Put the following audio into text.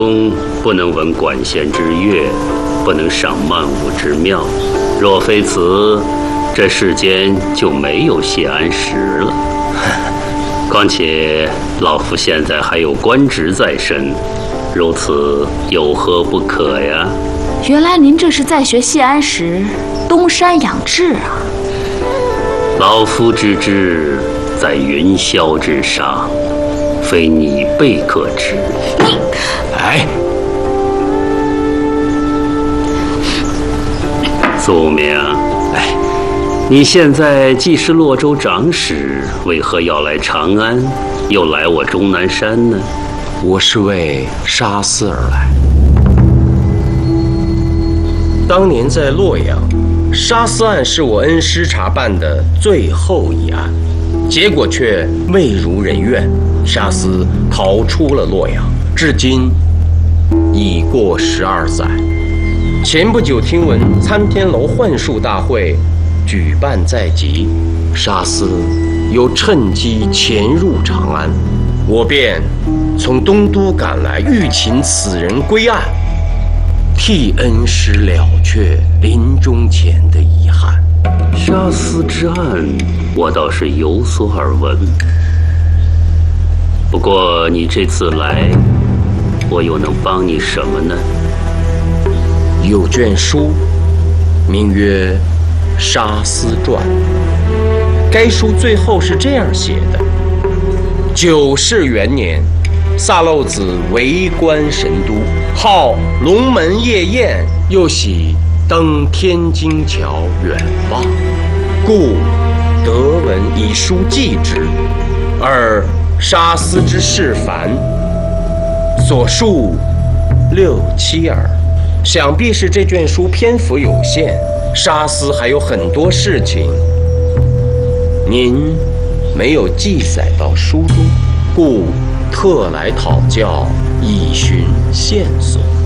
不能闻管弦之乐，不能赏曼舞之妙。若非此，这世间就没有谢安石了。况且老夫现在还有官职在身，如此有何不可呀？ 原来您这是在学谢安石东山养志啊！ 老夫之志在云霄之上，非你辈可知。 你， 哎， 宿命，哎，你现在既是洛州长史，为何要来长安，又来我终南山呢？ 我是为杀司而来。当年在洛阳，杀司案是我恩师查办的最后一案，结果却未如人愿，杀司逃出了洛阳，至今已过12载。前不久听闻参天楼幻术大会举办在即，杀司又趁机潜入长安，我便从东都赶来，欲请此人归案，替恩师了却临终前的遗憾。 杀司之案，我倒是有所耳闻。不过你这次来，我又能帮你什么呢？ 有卷书，名曰《杀司传》。该书最后是这样写的：9世元年，萨漏子为官神都，号龙门夜宴，又喜登天津桥远望，故得闻以书记之。而杀司之事繁，所述6、7耳。想必是这卷书篇幅有限，杀司还有很多事情您没有记载到书中，故特来讨教，以寻线索。